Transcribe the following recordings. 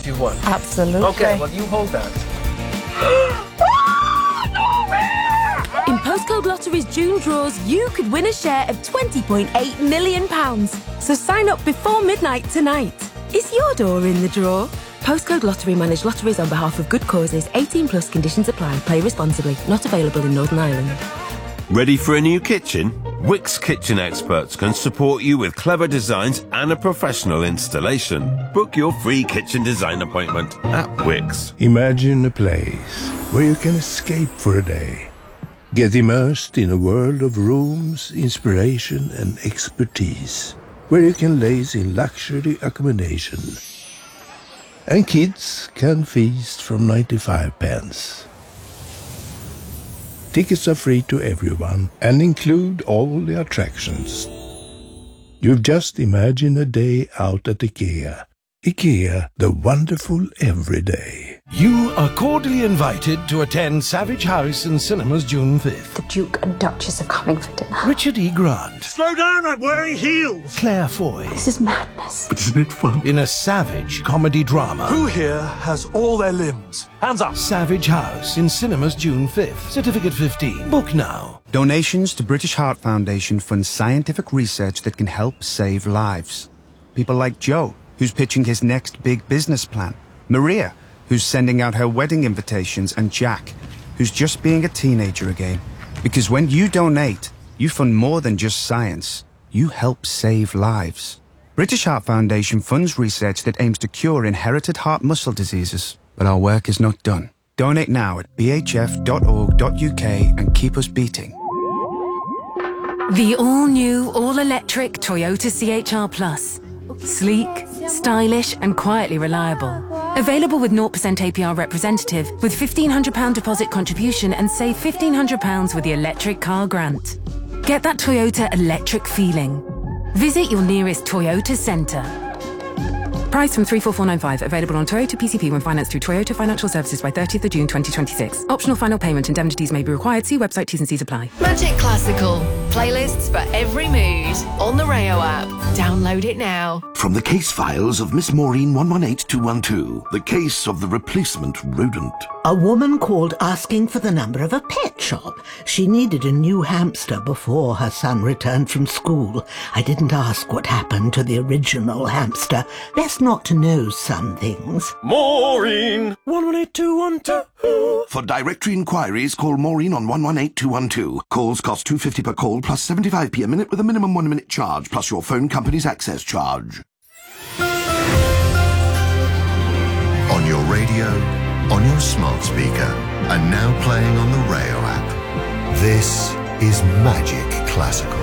you won? Absolutely. Okay, well, you hold that. In Postcode Lottery's June draws, you could win a share of £20.8 million. So sign up before midnight tonight. Is your door in the draw? Postcode Lottery manage lotteries on behalf of good causes. 18 plus conditions apply. Play responsibly. Not available in Northern Ireland. Ready for a new kitchen? Wickes Kitchen Experts can support you with clever designs and a professional installation. Book your free kitchen design appointment at Wickes. Imagine a place where you can escape for a day. Get immersed in a world of rooms, inspiration and expertise. Where you can laze in luxury accommodation. And kids can feast from 95 pence. Tickets are free to everyone and include all the attractions. You've just imagined a day out at IKEA. IKEA, the wonderful everyday. You are cordially invited to attend Savage House and Cinemas June 5th. The Duke and Duchess are coming for dinner. Richard E. Grant. Slow down, I'm wearing heels. Claire Foy. This is madness. But isn't it fun? In a savage comedy drama. Who here has all their limbs? Hands up. Savage House in Cinemas June 5th. Certificate 15. Book now. Donations to British Heart Foundation fund scientific research that can help save lives. People like Joe, who's pitching his next big business plan. Maria, who's sending out her wedding invitations. And Jack, who's just being a teenager again. Because when you donate, you fund more than just science. You help save lives. British Heart Foundation funds research that aims to cure inherited heart muscle diseases. But our work is not done. Donate now at bhf.org.uk and keep us beating. The all-new, all-electric Toyota CHR Plus. Sleek, stylish and quietly reliable. Available with 0% APR representative with £1,500 deposit contribution and save £1,500 with the electric car grant. Get that Toyota electric feeling. Visit your nearest Toyota centre. Price from 34495. Available on Toyota PCP when financed through Toyota Financial Services by 30th of June 2026. Optional final payment. Indemnities may be required. See website T's and C's apply. Magic Classical. Playlists for every mood. On the Rayo app. Download it now. From the case files of Miss Maureen 118212, the case of the replacement rodent. A woman called asking for the number of a pet shop. She needed a new hamster before her son returned from school. I didn't ask what happened to the original hamster. Best not to know some things. Maureen 118212. For directory inquiries, call Maureen on 118212. Calls cost £2.50 per call plus 75p a minute with a minimum 1 minute charge plus your phone company's access charge. On your radio, on your smart speaker, and now playing on the Rayo app. This is Magic Classical.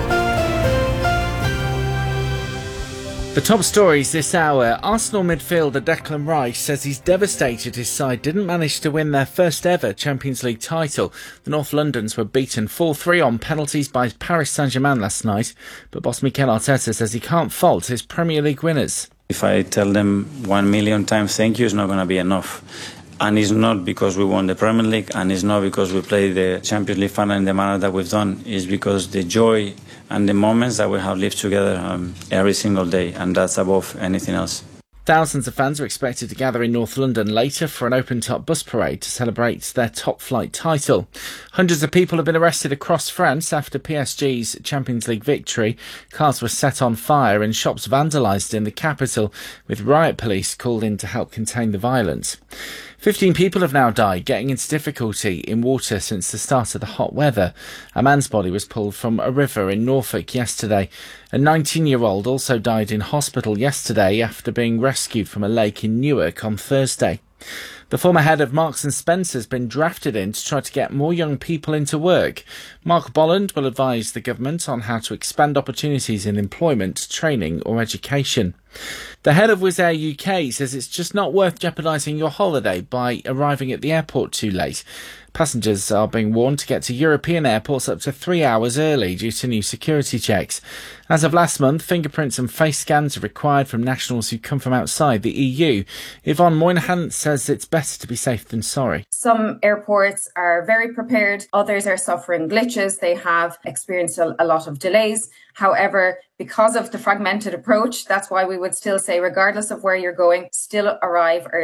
The top stories this hour. Arsenal midfielder Declan Rice says he's devastated his side didn't manage to win their first ever Champions League title. The North Londons were beaten 4-3 on penalties by Paris Saint-Germain last night, but boss Mikel Arteta says he can't fault his Premier League winners. If I tell them 1 million times thank you, it's not going to be enough. And it's not because we won the Premier League, and it's not because we played the Champions League final in the manner that we've done. It's because the joy and the moments that we have lived together every single day, and that's above anything else. Thousands of fans are expected to gather in North London later for an open-top bus parade to celebrate their top-flight title. Hundreds of people have been arrested across France after PSG's Champions League victory. Cars were set on fire and shops vandalised in the capital, with riot police called in to help contain the violence. 15 people have now died getting into difficulty in water since the start of the hot weather. A man's body was pulled from a river in Norfolk yesterday. A 19-year-old also died in hospital yesterday after being rescued from a lake in Newark on Thursday. The former head of Marks & Spencer has been drafted in to try to get more young people into work. Mark Bolland will advise the government on how to expand opportunities in employment, training or education. The head of Wizz Air UK says it's just not worth jeopardising your holiday by arriving at the airport too late. Passengers are being warned to get to European airports up to 3 hours early due to new security checks. As of last month, fingerprints and face scans are required from nationals who come from outside the EU. Yvonne Moynihan says it's better to be safe than sorry. Some airports are very prepared, others are suffering glitches, they have experienced a lot of delays. However, because of the fragmented approach, that's why we would still say, regardless of where you're going, still arrive early.